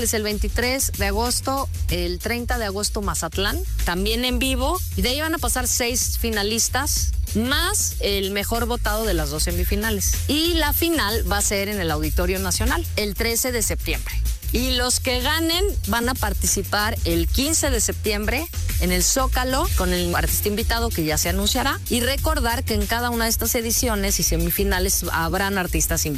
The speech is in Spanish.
Ángeles el 23 de agosto, el 30 de agosto Mazatlán, también en vivo. Y de ahí van a pasar 6 finalistas, más el mejor votado de las 2 semifinales. Y la final va a ser en el Auditorio Nacional, el 13 de septiembre. Y los que ganen van a participar el 15 de septiembre en el Zócalo con el artista invitado que ya se anunciará. Y recordar que en cada una de estas ediciones y semifinales habrán artistas invitados.